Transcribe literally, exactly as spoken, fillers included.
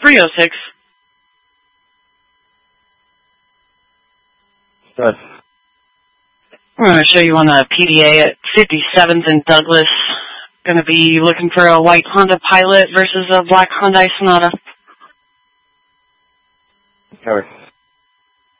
three oh six. Good. I'm going to show you on the P D A at fifty-seventh and Douglas. Going to be looking for a white Honda Pilot versus a black Hyundai Sonata. Covered.